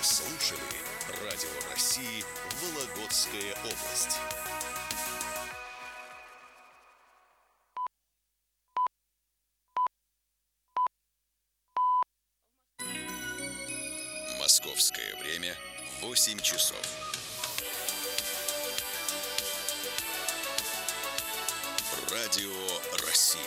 слушали Радио России Вологодская область. Московское время 8 часов. Радио России.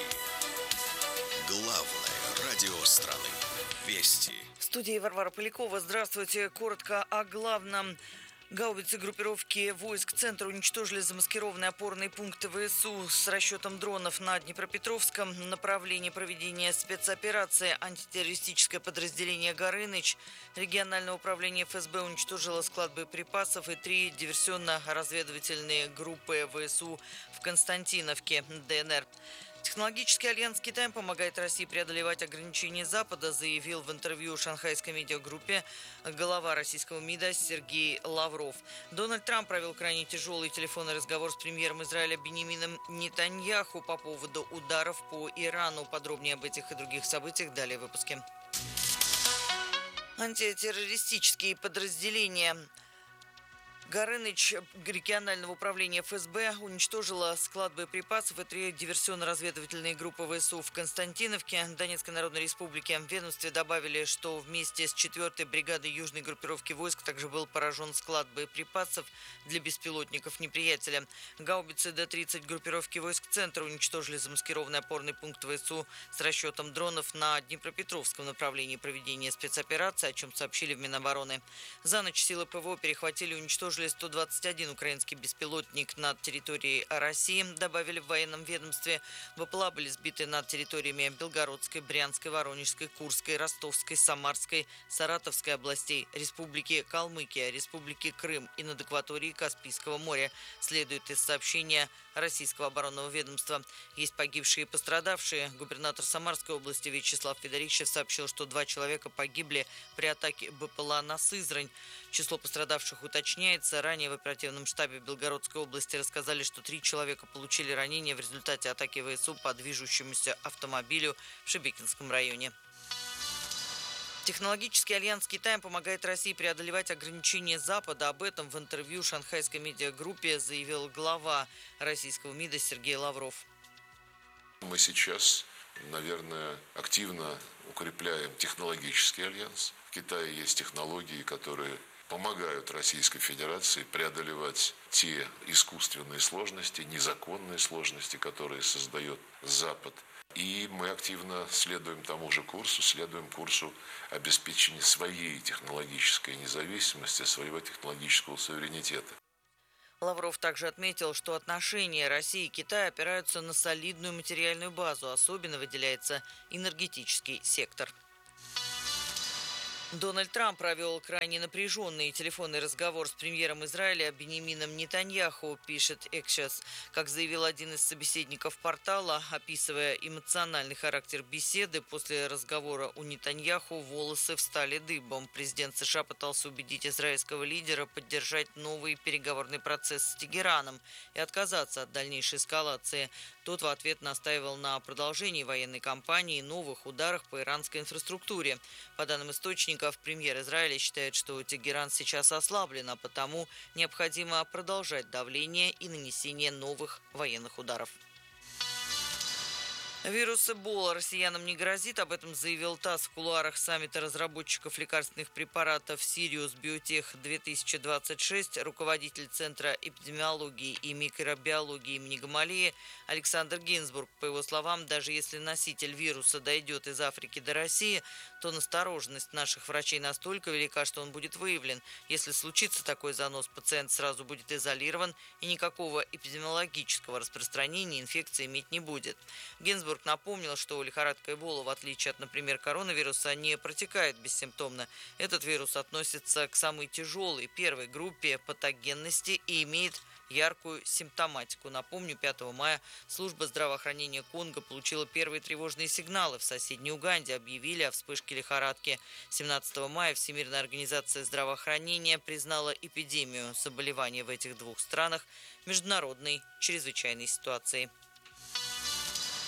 Главное радио страны. Вести. В студии Варвара Полякова. Здравствуйте. Коротко о главном. Гаубицы группировки войск центра уничтожили замаскированные опорные пункты ВСУ с расчетом дронов на Днепропетровском направлении проведения спецоперации. Антитеррористическое подразделение «Горыныч» регионального управления ФСБ уничтожило склад боеприпасов и 3 диверсионно-разведывательные группы ВСУ в Константиновке, ДНР. Технологический альянс с Китаем помогает России преодолевать ограничения Запада, заявил в интервью шанхайской медиагруппе глава российского МИДа Сергей Лавров. Дональд Трамп провел крайне тяжелый телефонный разговор с премьером Израиля Биньямином Нетаньяху по поводу ударов по Ирану. Подробнее об этих и других событиях далее в выпуске. Антитеррористические подразделения «Горыныч» регионального управления ФСБ уничтожила склад боеприпасов и 3 диверсионно-разведывательные группы ВСУ в Константиновке, Донецкой Народной Республике. В ведомстве добавили, что вместе с 4-й бригадой южной группировки войск также был поражен склад боеприпасов для беспилотников неприятеля. Гаубицы Д-30 группировки войск центра уничтожили замаскированный опорный пункт ВСУ с расчетом дронов на Днепропетровском направлении проведения спецоперации, о чем сообщили в Минобороны. За ночь силы ПВО перехватили и уничтожили 121 украинский беспилотник над территорией России, добавили в военном ведомстве. БПЛА были сбиты над территориями Белгородской, Брянской, Воронежской, Курской, Ростовской, Самарской, Саратовской областей, Республики Калмыкия, Республики Крым и над акваторией Каспийского моря, следует из сообщения Российского оборонного ведомства. Есть погибшие и пострадавшие. Губернатор Самарской области Вячеслав Федорищев сообщил, что 2 человека погибли при атаке БПЛА на Сызрань. Число пострадавших уточняется. Ранее в оперативном штабе Белгородской области рассказали, что 3 человека получили ранения в результате атаки ВСУ по движущемуся автомобилю в Шебекинском районе. Технологический альянс с Китаем помогает России преодолевать ограничения Запада. Об этом в интервью шанхайской медиагруппе заявил глава российского МИДа Сергей Лавров. Мы сейчас, наверное, активно укрепляем технологический альянс. В Китае есть технологии, которые помогают Российской Федерации преодолевать те искусственные сложности, незаконные сложности, которые создает Запад. И мы активно следуем тому же курсу, следуем курсу обеспечения своей технологической независимости, своего технологического суверенитета. Лавров также отметил, что отношения России и Китая опираются на солидную материальную базу. Особенно выделяется энергетический сектор. Дональд Трамп провел крайне напряженный телефонный разговор с премьером Израиля Биньямином Нетаньяху, пишет Экшес. Как заявил один из собеседников портала, описывая эмоциональный характер беседы, после разговора у Нетаньяху волосы встали дыбом. Президент США пытался убедить израильского лидера поддержать новый переговорный процесс с Тегераном и отказаться от дальнейшей эскалации. Тот в ответ настаивал на продолжении военной кампании и новых ударах по иранской инфраструктуре. По данным источников, премьер Израиля считает, что Тегеран сейчас ослаблен, а потому необходимо продолжать давление и нанесение новых военных ударов. Вирус Эбола россиянам не грозит, об этом заявил ТАСС в кулуарах саммита разработчиков лекарственных препаратов «Сириус Биотех-2026». Руководитель Центра эпидемиологии и микробиологии имени Гамалеи Александр Гинзбург. По его словам, даже если носитель вируса дойдет из Африки до России, то настороженность наших врачей настолько велика, что он будет выявлен. Если случится такой занос, пациент сразу будет изолирован и никакого эпидемиологического распространения инфекции иметь не будет. Гинзбург напомнил, что лихорадка Эбола, в отличие от, например, коронавируса, не протекает бессимптомно. Этот вирус относится к самой тяжелой первой группе патогенности и имеет яркую симптоматику. Напомню, 5 мая служба здравоохранения Конго получила первые тревожные сигналы. В соседней Уганде объявили о вспышке лихорадки. 17 мая Всемирная организация здравоохранения признала эпидемию заболевания в этих 2 странах международной чрезвычайной ситуацией.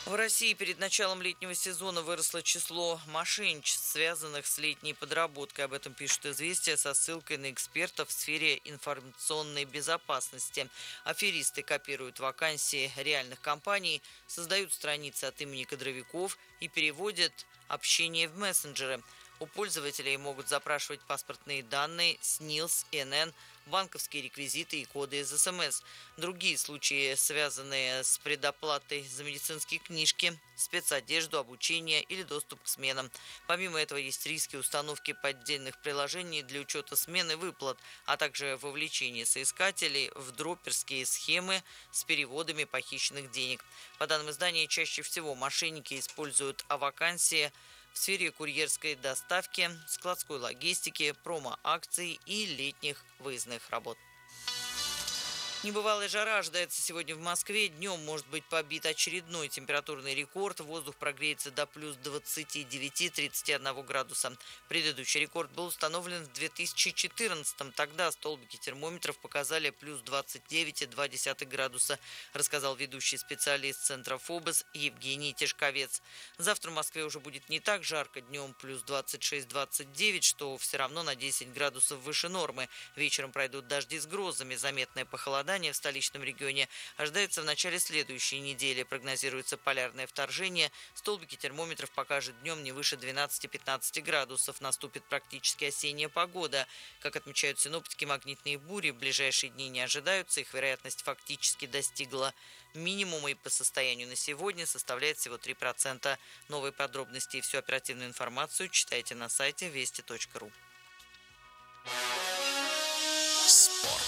В России перед началом летнего сезона выросло число мошенничеств, связанных с летней подработкой. Об этом пишут «Известия» со ссылкой на экспертов в сфере информационной безопасности. Аферисты копируют вакансии реальных компаний, создают страницы от имени кадровиков и переводят общение в мессенджеры. У пользователей могут запрашивать паспортные данные, СНИЛС, ИНН, банковские реквизиты и коды из СМС. Другие случаи, связанные с предоплатой за медицинские книжки, спецодежду, обучение или доступ к сменам. Помимо этого, есть риски установки поддельных приложений для учета смены выплат, а также вовлечение соискателей в дропперские схемы с переводами похищенных денег. По данным издания, чаще всего мошенники используют вакансии в сфере курьерской доставки, складской логистики, промо-акций и летних выездных работ. Небывалая жара ожидается сегодня в Москве. Днем может быть побит очередной температурный рекорд. Воздух прогреется до плюс 29-31 градуса. Предыдущий рекорд был установлен в 2014-м. Тогда столбики термометров показали плюс 29,2 градуса, рассказал ведущий специалист Центра ФОБОС Евгений Тишковец. Завтра в Москве уже будет не так жарко. Днем плюс 26-29, что все равно на 10 градусов выше нормы. Вечером пройдут дожди с грозами. Заметное похолодание в столичном регионе ожидается в начале следующей недели. Прогнозируется полярное вторжение. Столбики термометров покажут днем не выше 12-15 градусов. Наступит практически осенняя погода. Как отмечают синоптики, магнитные бури в ближайшие дни не ожидаются. Их вероятность фактически достигла минимума и по состоянию на сегодня составляет всего 3%. Новые подробности и всю оперативную информацию читайте на сайте вести.ру. Спорт.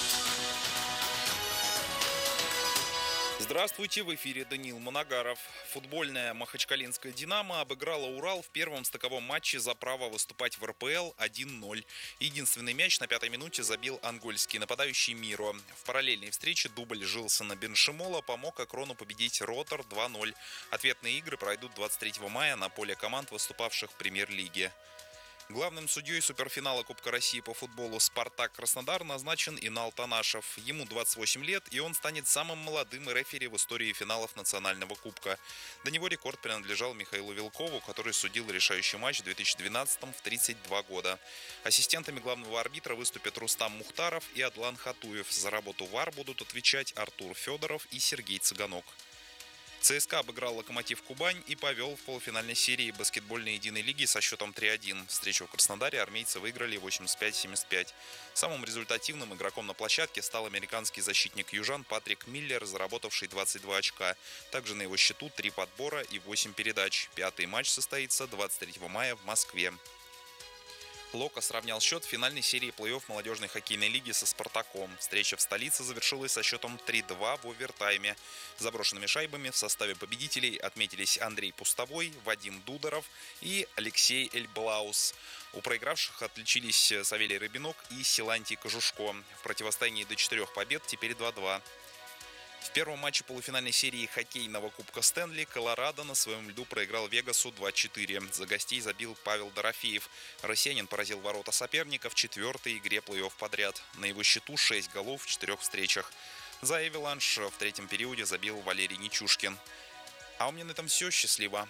Здравствуйте, в эфире Даниил Моногаров. Футбольная махачкалинская «Динамо» обыграла «Урал» в первом стыковом матче за право выступать в РПЛ 1-0. Единственный мяч на 5-й минуте забил ангольский нападающий Миро. В параллельной встрече дубль Жилсона Беншимола помог Акрону победить Ротор 2-0. Ответные игры пройдут 23 мая на поле команд, выступавших в премьер-лиге. Главным судьей суперфинала Кубка России по футболу «Спартак Краснодар» назначен Инал Танашев. Ему 28 лет, и он станет самым молодым рефери в истории финалов национального кубка. До него рекорд принадлежал Михаилу Вилкову, который судил решающий матч в 2012-м в 32 года. Ассистентами главного арбитра выступят Рустам Мухтаров и Адлан Хатуев. За работу ВАР будут отвечать Артур Федоров и Сергей Цыганок. ЦСКА обыграл «Локомотив Кубань» и повел в полуфинальной серии баскетбольной единой лиги со счетом 3-1. Встречу в Краснодаре армейцы выиграли 85-75. Самым результативным игроком на площадке стал американский защитник южан Патрик Миллер, заработавший 22 очка. Также на его счету 3 подбора и 8 передач. Пятый матч состоится 23 мая в Москве. Локо сравнял счет в финальной серии плей-офф молодежной хоккейной лиги со «Спартаком». Встреча в столице завершилась со счетом 3-2 в овертайме. Заброшенными шайбами в составе победителей отметились Андрей Пустовой, Вадим Дударов и Алексей Эльблаус. У проигравших отличились Савелий Рыбинок и Силантий Кожушко. В противостоянии до 4 побед теперь 2-2. В первом матче полуфинальной серии хоккейного Кубка Стэнли Колорадо на своем льду проиграл Вегасу 2-4. За гостей забил Павел Дорофеев. Россиянин поразил ворота соперника в 4-й игре плей-офф подряд. На его счету 6 голов в 4 встречах. За «Эвеланш» в третьем периоде забил Валерий Нечушкин. А у меня на этом все. Счастливо.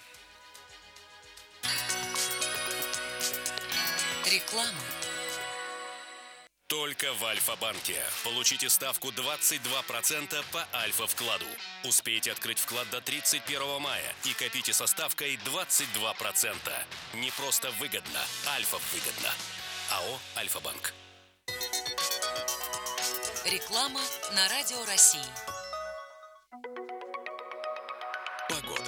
Реклама. Только в Альфа-банке. Получите ставку 22% по Альфа-вкладу. Успейте открыть вклад до 31 мая и копите со ставкой 22%. Не просто выгодно, Альфа-выгодно. АО «Альфа-банк». Реклама на Радио России. Погода.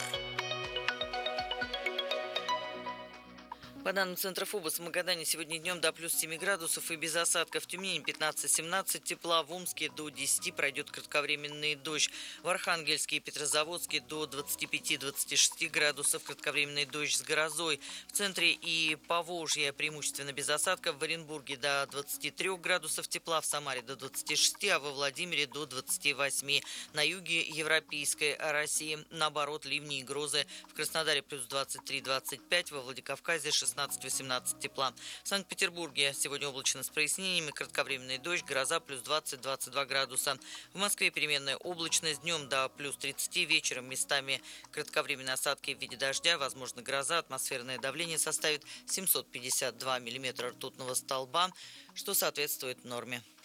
По данным Центра ФОБОС, в Магадане сегодня днем до плюс 7 градусов и без осадков. В Тюмени 15-17 тепла, в Омске до 10 пройдет кратковременный дождь. В Архангельске и Петрозаводске до 25-26 градусов кратковременный дождь с грозой. В центре и Поволжье преимущественно без осадков. В Оренбурге до 23 градусов тепла, в Самаре до 26, а во Владимире до 28. На юге Европейской России, наоборот, ливни и грозы. В Краснодаре плюс 23-25, во Владикавказе 16 16-18 тепла. В Санкт-Петербурге сегодня облачно с прояснениями, кратковременный дождь, гроза плюс 20-22 градуса. В Москве переменная облачность, днем до плюс 30, вечером местами кратковременные осадки в виде дождя, возможно гроза, атмосферное давление составит 752 миллиметра ртутного столба, что соответствует норме.